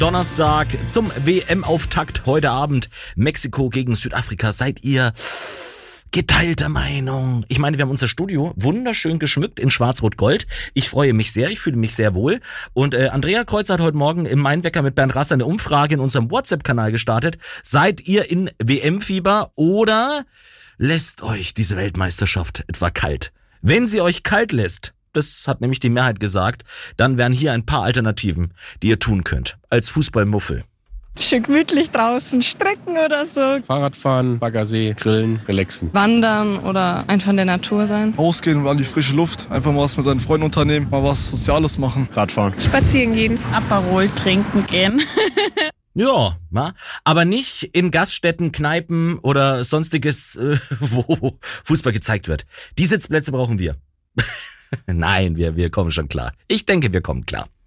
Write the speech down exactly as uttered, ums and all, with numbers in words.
Donnerstag zum W M-Auftakt heute Abend. Mexiko gegen Südafrika. Seid ihr geteilter Meinung? Ich meine, wir haben unser Studio wunderschön geschmückt in Schwarz-Rot-Gold. Ich freue mich sehr, ich fühle mich sehr wohl. Und äh, Andrea Kreuzer hat heute Morgen im Mainwecker mit Bernd Rasser eine Umfrage in unserem WhatsApp-Kanal gestartet. Seid ihr in W M-Fieber oder lässt euch diese Weltmeisterschaft etwa kalt? Wenn sie euch kalt lässt, das hat nämlich die Mehrheit gesagt, dann wären hier ein paar Alternativen, die ihr tun könnt. Als Fußballmuffel. Schön gemütlich draußen strecken oder so. Fahrradfahren, Baggersee, grillen, relaxen. Wandern oder einfach in der Natur sein. Rausgehen an die frische Luft, einfach mal was mit seinen Freunden unternehmen, mal was Soziales machen. Radfahren. Spazieren gehen. Aperol trinken gehen. Ja, na, aber nicht in Gaststätten, Kneipen oder sonstiges, äh, wo Fußball gezeigt wird. Die Sitzplätze brauchen wir. Nein, wir, wir kommen schon klar. Ich denke, wir kommen klar.